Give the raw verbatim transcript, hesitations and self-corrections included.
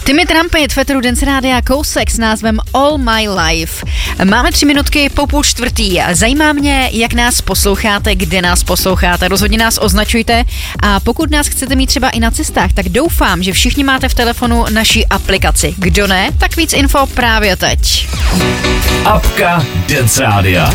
Timmy Trumpet, Fetteru Dance Rádia kousek s názvem All My Life. Máme tři minutky po půl čtvrtý. Zajímá mě, jak nás posloucháte, kde nás posloucháte. Rozhodně nás označujte a pokud nás chcete mít třeba i na cestách, tak doufám, že všichni máte v telefonu naši aplikaci. Kdo ne, tak víc info právě teď. Apka Dance Rádia.